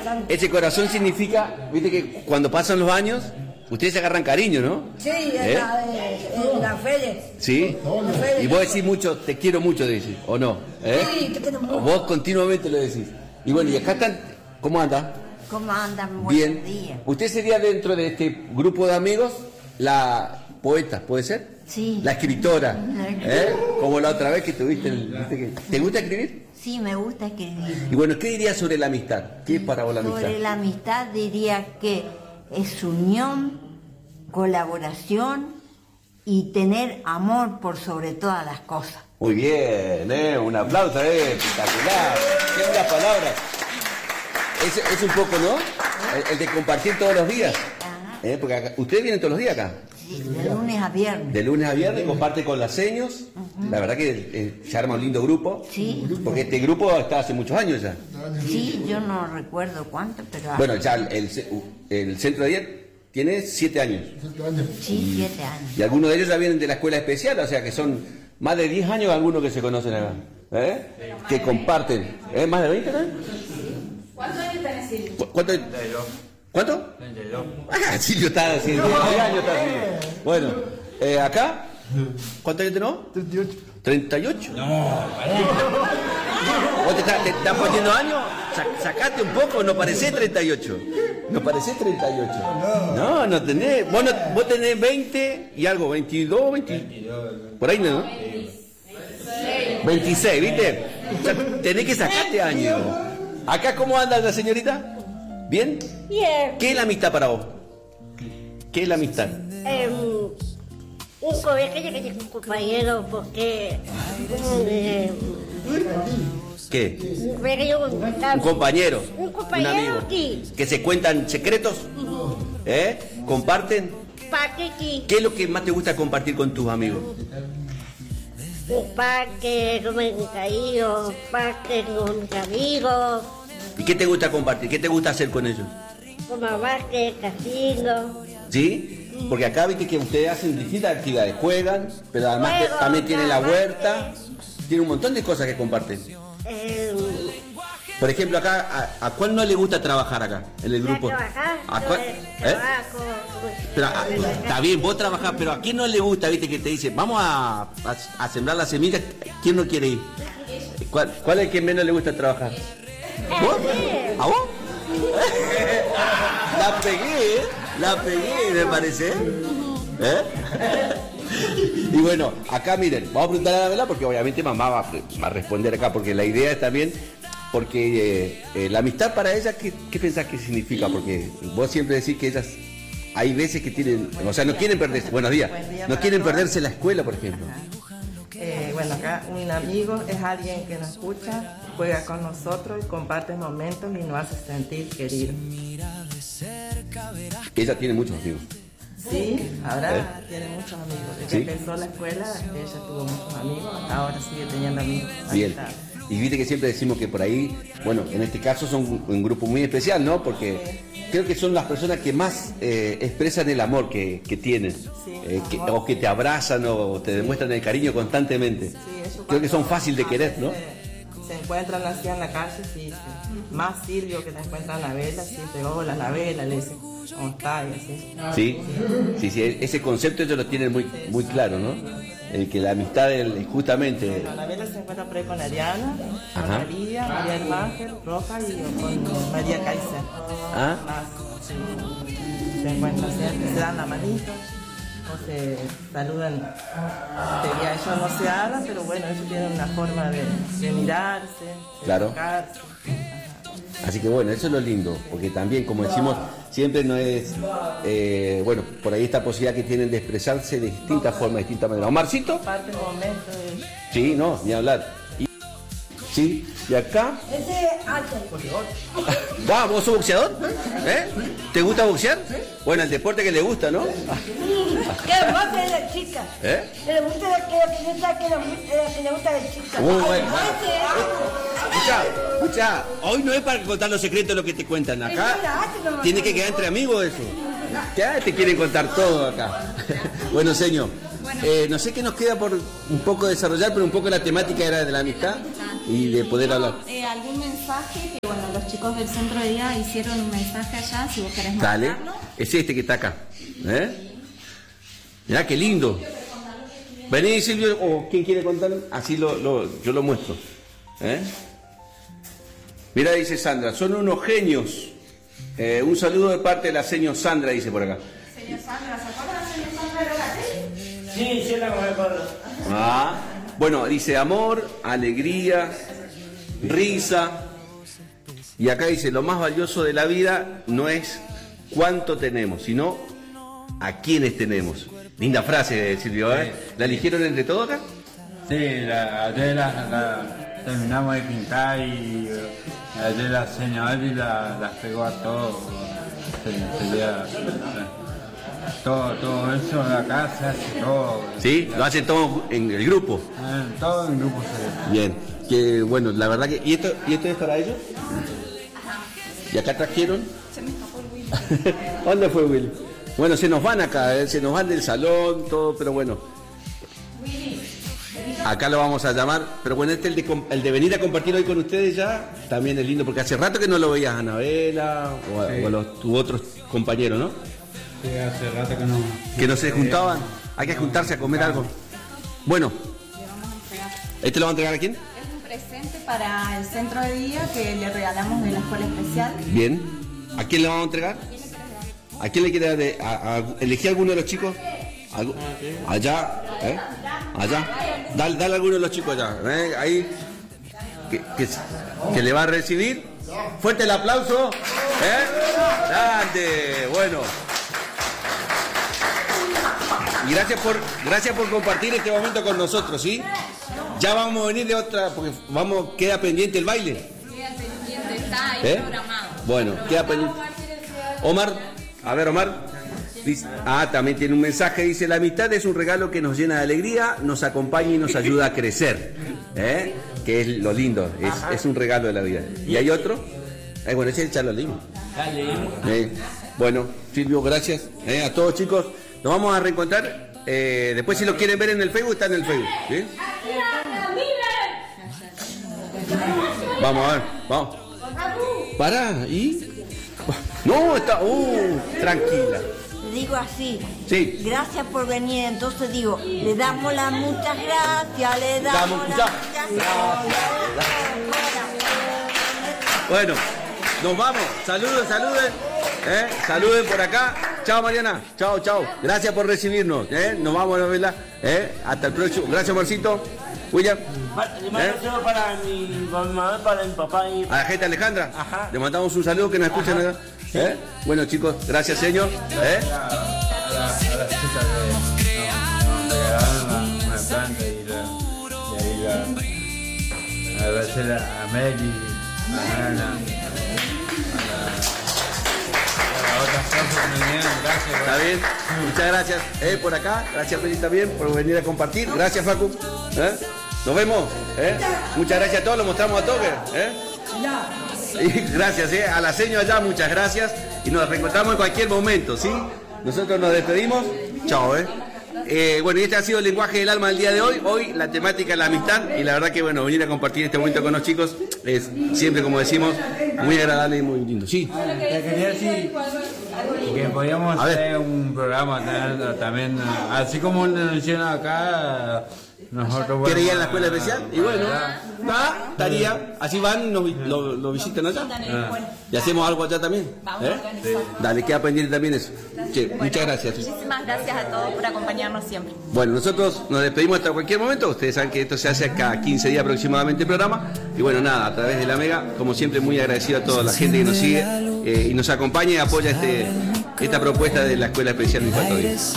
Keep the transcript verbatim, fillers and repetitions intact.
ese corazón significa, viste que cuando pasan los años, ustedes se agarran cariño, ¿no? Sí, en ¿Eh? la, en la feria. ¿Sí? La feria. Y vos decís mucho, te quiero mucho, decís, ¿o no? ¿Eh? Sí, te quiero mucho. Vos continuamente lo decís. Y bueno, y acá están, ¿cómo anda? ¿Cómo andan? Bien. Buenos días. ¿Usted sería dentro de este grupo de amigos la poeta, puede ser? Sí. La escritora, ¿eh? Como la otra vez que tuviste, el, ¿viste que, ¿te gusta escribir? Sí, me gusta escribir. Y bueno, ¿qué dirías sobre la amistad? ¿Qué es para vos la amistad? Sobre la amistad diría que es unión, colaboración y tener amor por sobre todas las cosas. Muy bien, ¿eh? Un aplauso, ¿eh? Espectacular. Qué buenas palabras. Es, es un poco, ¿no? El, el de compartir todos los días. ¿Eh? Porque acá, ¿ustedes vienen todos los días acá? Sí, de lunes a viernes. De lunes a viernes, comparte con las seños. Uh-huh. La verdad que eh, se arma un lindo grupo. Sí. Porque este grupo está hace muchos años ya. Sí, yo no recuerdo cuánto, pero... Bueno, ya el, el, el centro de día tiene siete años. Sí, siete años. Y algunos de ellos ya vienen de la escuela especial, o sea que son más de diez años algunos que se conocen acá. ¿Eh? Que comparten. ¿Eh? ¿Más de veinte también? ¿Cuántos años tenés, Silvio? ¿Cu ¿Cuánto? ¿Cuánto? treinta y dos. Ah, Silvio está así, diez años está así. Bueno, eh, acá, ¿cuántos años tenés? treinta y ocho. ¿treinta y ocho? No, ¿Vos te estás, te estás poniendo años? Sacate un poco, no parecés treinta y ocho. No parecés treinta y ocho. No, no tenés. Vos, no, vos tenés veinte y algo, veintidós, veinte. Por ahí no. veintiséis, ¿viste? O sea, tenés que sacarte años. ¿Acá cómo anda la señorita? ¿Bien? Bien. ¿Qué es la amistad para vos? ¿Qué es la amistad? Eh, un compañero porque... Eh, ¿Qué? Un pequeño, un compañero, un compañero, un amigo, sí. Que se cuentan secretos, ¿eh? Comparten. Parque, ¿Qué es lo que más te gusta compartir con tus amigos? un parque con mis amigos, un parque con mis amigos, ¿Y qué te gusta compartir? ¿Qué te gusta hacer con ellos? con mamá que casino. ¿Sí? Porque acá viste que ustedes hacen distintas actividades, juegan, pero además Juego, que también tienen la trabajo. huerta, tienen un montón de cosas que comparten. Eh, Por ejemplo, acá, ¿a, a cuál no le gusta trabajar acá, en el grupo? trabajar, ¿A cuál? eh, ¿Eh? trabajo, Pero, a- está bien, vos trabajás, pero ¿a quién no le gusta, viste, que te dice, vamos a, a, a sembrar las semillas? ¿Quién no quiere ir? ¿Cuál, cuál es el que menos le gusta trabajar? ¿Vos? ¿A vos? La pegué, ¿eh? La pegué, me parece. ¿Eh? Y bueno, acá miren, vamos a preguntar a la Vela porque obviamente mamá va a, va a responder acá, porque la idea es también, porque eh, eh, la amistad para ella, ¿qué, ¿qué pensás que significa? Porque vos siempre decís que ellas, hay veces que tienen, o sea, no quieren perderse, buenos días, Buen día no para quieren todos. perderse la escuela, por ejemplo. Eh, bueno, acá un amigo es alguien que nos escucha, juega con nosotros, comparte momentos y nos hace sentir queridos. Ella tiene muchos amigos. Sí, ahora ¿Eh? tiene muchos amigos. Desde ¿Sí? que empezó la escuela, ella tuvo muchos amigos, ahora sigue teniendo amigos. Bien. Ahí está. Y viste que siempre decimos que por ahí, bueno, en este caso son un, un grupo muy especial, ¿no? Porque creo que son las personas que más eh, expresan el amor que, que tienen, eh, que- o que te abrazan o te demuestran el cariño constantemente. Sí, ellos Creo que son cuando fáciles de querer, ¿no? Se, se encuentran así en la calle, sí, sí. Más Silvio que te encuentra en la vela, siempre, hola, la vela, le dice, ¿cómo está? Y así. Sí, sí, sí, ese concepto ellos lo tienen muy, muy claro, ¿no? El que la amistad, el, justamente, La vela se encuentra por ahí con Ariana, con Ajá. María, María del Ángel, Roja y con María Kaiser. ¿ah? Más, sí. Se encuentran siempre, se dan la manito, o se saludan. Sería, ellos no se hablan, pero bueno, ellos tienen una forma de, de mirarse, de Claro. tocarse. Así que bueno, eso es lo lindo, porque también, como decimos, siempre no es, eh, bueno, por ahí esta posibilidad que tienen de expresarse de distintas formas, de distintas maneras. Omarcito, Parte el momento de... sí, no, ni hablar. Y, sí, y acá, Ese es Ángel. va, ¿vos sos boxeador? ¿Eh? ¿Te gusta boxear? Bueno, el deporte que le gusta, ¿no? Que le gusta de la chica. ¿Eh? Que le gusta de que que le gusta que le gusta- que le gusta de chica. Muy bueno. Ese Escucha, escucha, hoy no es para contar los secretos lo que te cuentan acá. Ángel. Tiene que quedar entre amigos eso. Ya te quieren contar todo acá. Bueno, señor, eh, no sé qué nos queda por un poco desarrollar, pero un poco la temática era de la amistad. y de poder hablar. Eh, algún mensaje que, bueno, los chicos del centro de día hicieron un mensaje allá, si vos querés Dale, mostrarlo. es este que está acá. ¿Eh? Mirá qué lindo. Vení, Silvio, o ¿quién quiere contar? Así lo, lo, yo lo muestro. ¿Eh? Mira, dice Sandra, son unos genios. Eh, un saludo de parte de la señor Sandra, dice por acá. Señor Sandra, ¿se acuerdan de la señora Sandra de Logate? Sí, sí, la acuerdo. Ah, bueno, dice amor, alegría, risa. Y acá dice, lo más valioso de la vida no es cuánto tenemos, sino a quiénes tenemos. Linda frase, Silvio, ¿eh? Sí. ¿La eligieron entre todos acá? Sí, la, ayer la, la terminamos de pintar y eh, ayer la señora Elvi la, las pegó a todos. Se- sería, eh, todo, todo eso de acá se hace todo. Sí, lo hacen todos en el grupo. Eh, todo en grupo se Bien, que bueno, la verdad que... ¿Y esto, ¿y esto es para ellos? ¿Y acá trajeron? Se me escapó el Willy. ¿Dónde fue Willy? Bueno, se nos van acá, eh, se nos van del salón, todo, pero bueno. Acá lo vamos a llamar, pero bueno, este el de, com- el de venir a compartir hoy con ustedes ya, también es lindo, porque hace rato que no lo veías a Anabela o a, Sí. o a los, tus otros compañeros, ¿no? Sí, hace rato que no. Que no se juntaban, hay que juntarse a comer algo. Bueno, Le vamos a entregar. ¿este lo va a entregar a quién? Es un presente para el centro de día que le regalamos de la escuela especial. Bien. ¿A quién le vamos a entregar? ¿A quién le quiere dar de, a, a- elegí a alguno de los chicos? ¿Algu- Allá, ¿eh? Allá. Dale, dale a alguno de los chicos allá. ¿eh? Ahí. Que, que, que le va a recibir. Fuerte el aplauso. ¿eh? Grande. Bueno. Y gracias por, gracias por compartir este momento con nosotros, ¿sí? Ya vamos a venir de otra, porque vamos, queda pendiente el baile. Queda pendiente, está ahí ¿Eh? programado. Bueno, queda pendiente. Omar, a ver, Omar. Dice- ah, también tiene un mensaje, dice, la amistad es un regalo que nos llena de alegría, nos acompaña y nos ayuda a crecer. ¿eh? Que es lo lindo, es, es un regalo de la vida. ¿Y hay otro? Eh, bueno, ese es el Charlo Lima. Eh, bueno, Silvio, gracias. Eh, a todos, chicos. Nos vamos a reencontrar. Eh, después, si lo quieren ver en el Facebook, está en el Facebook. ¿sí? Vamos a ver, vamos. Pará, ¿y? No, está... Uh, tranquila. Digo así, Sí. gracias por venir, entonces digo, le damos las muchas gracias, le damos Damos las muchas muchas gracias. Bueno, nos vamos. Saluden, saluden. ¿eh? Saluden por acá. Chao, Mariana. Chao, chao. Gracias por recibirnos. ¿eh? Nos vamos a verla. ¿eh? Hasta el próximo. Gracias, Marcito. William. Le mando un saludo para mi, para mi mamá, para mi papá y A la gente Alejandra. Ajá. Le mandamos un saludo que nos escuchan acá. ¿eh? Bueno, chicos, gracias, señor. ¿eh? A, la- a las chicas que nos, nos regalaron una, una planta y, la, y ahí la, agradecer a Meli, a Ana, a, la, a las otras cosas que me vinieron, gracias. ¿Está bien? Muchas gracias ¿eh? por acá. Gracias, Feliz, también por venir a compartir. Gracias, Facu. ¿eh? Nos vemos. ¿eh? Muchas gracias a todos. Lo mostramos a todos. ¿eh? Y gracias, ¿eh? a la señora allá, muchas gracias. Y nos reencontramos en cualquier momento, ¿sí? Nosotros nos despedimos. Chao, ¿eh? Eh, bueno, y este ha sido el lenguaje del alma del día de hoy. Hoy la temática es la amistad. Y la verdad que, bueno, venir a compartir este momento con los chicos es siempre, como decimos, muy agradable y muy lindo. Sí. Te quería decir que podíamos A ver. hacer un programa tener también, así como lo hicieron acá, nosotros... ¿Quiere ir a la bueno, escuela especial? Y bueno, ah, estaría. Así van, nos vi- lo, lo visitan allá. Y hacemos algo allá también. ¿eh? Dale, queda pendiente también eso. Che, muchas gracias. Muchísimas gracias a todos por acompañarnos siempre. Bueno, nosotros nos despedimos hasta cualquier momento. Ustedes saben que esto se hace cada quince días aproximadamente el programa. Y bueno, nada, a través de la Mega, como siempre, muy agradecido a toda la gente que nos sigue eh, y nos acompaña y apoya este, esta propuesta de la Escuela Especial de Infantil.